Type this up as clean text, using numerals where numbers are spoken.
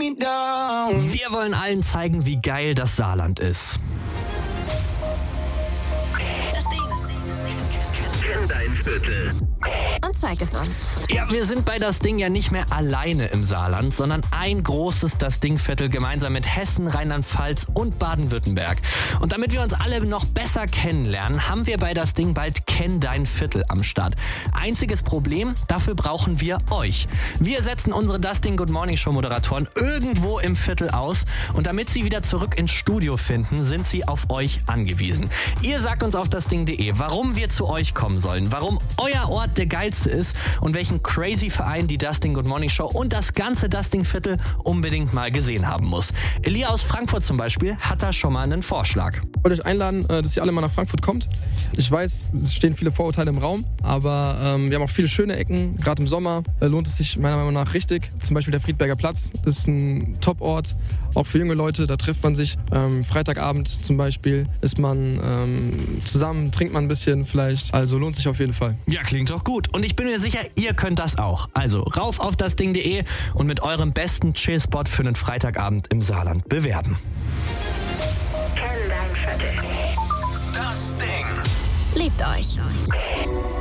me down. Wir wollen allen zeigen, wie geil das Saarland ist. Das Ding. Kenn dein Viertel. Und zeig es uns. Ja, wir sind bei Das Ding ja nicht mehr alleine im Saarland, sondern ein großes Das Ding-Viertel gemeinsam mit Hessen, Rheinland-Pfalz und Baden-Württemberg. Und damit wir uns alle noch besser kennenlernen, haben wir bei Das Ding bald Kenn dein Viertel am Start. Einziges Problem, dafür brauchen wir euch. Wir setzen unsere Das Ding Good Morning Show Moderatoren irgendwo im Viertel aus und damit sie wieder zurück ins Studio finden, sind sie auf euch angewiesen. Ihr sagt uns auf dasding.de, warum wir zu euch kommen sollen, warum euer Ort der geilste ist und welchen crazy Verein die Das Ding Good Morning Show und das ganze Das Ding Viertel unbedingt mal gesehen haben muss. Elia aus Frankfurt zum Beispiel hat da schon mal einen Vorschlag. Ich wollte euch einladen, dass ihr alle mal nach Frankfurt kommt. Ich weiß, es stehen viele Vorurteile im Raum, aber wir haben auch viele schöne Ecken. Gerade im Sommer lohnt es sich meiner Meinung nach richtig. Zum Beispiel der Friedberger Platz, das ist ein Top-Ort, auch für junge Leute. Da trifft man sich. Freitagabend zum Beispiel ist man zusammen, trinkt man ein bisschen vielleicht. Also lohnt sich auf jeden Fall. Ja, klingt doch gut. Und ich bin mir sicher, ihr könnt das auch. Also rauf auf dasding.de und mit eurem besten Chill-Spot für einen Freitagabend im Saarland bewerben. Kenn dein Viertel. Das Ding. Liebt euch.